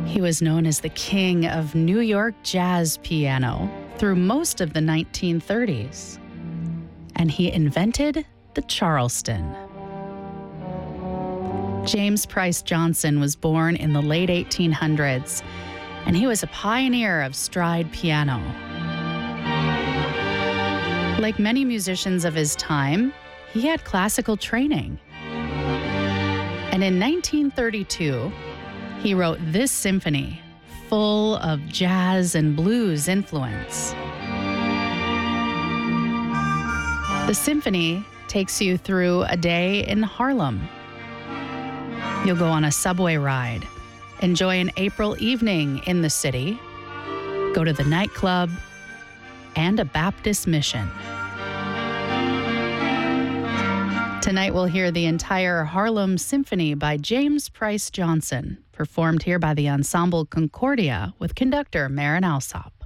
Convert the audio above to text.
He was known as the king of New York jazz piano through most of the 1930s. And he invented the Charleston. James Price Johnson was born in the late 1800s, and he was a pioneer of stride piano. Like many musicians of his time, he had classical training. And in 1932, he wrote this symphony full of jazz and blues influence. The symphony takes you through a day in Harlem. You'll go on a subway ride, enjoy an April evening in the city, go to the nightclub, and a Baptist mission. Tonight we'll hear the entire Harlem Symphony by James Price Johnson, performed here by the Ensemble Concordia with conductor Marin Alsop.